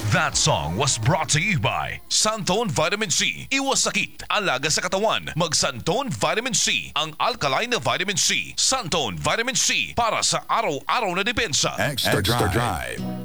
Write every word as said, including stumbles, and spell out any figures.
That song was brought to you by Santone Vitamin C. Iwas sakit, alaga sa katawan. Mag Santone Vitamin C, ang alkaline na vitamin C. Santone Vitamin C para sa araw-araw na depensa. Extra, Extra Drive.